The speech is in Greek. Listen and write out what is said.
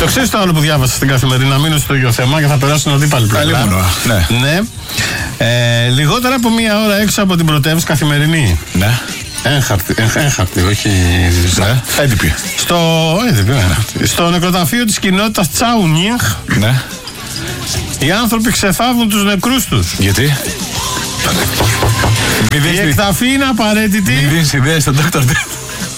Το ξέρεις το άλλο που διάβασα στην Καθημερινή, να μείνω στο ίδιο θέμα και θα περάσουν αντίπαλοι πλευρά. Ναι. Λιγότερα από μία ώρα έξω από την πρωτεύουσα Καθημερινή. Ναι. Έγχαρτη, όχι. Ναι. Έντυπη. Στο νεκροταφείο της κοινότητας Τσάουνιχ. Ναι. Οι άνθρωποι ξεθάβουν τους νεκρούς τους. Γιατί? Η εκταφή είναι απαραίτητη. Μην δίνεις ιδέες στον Dr. Death.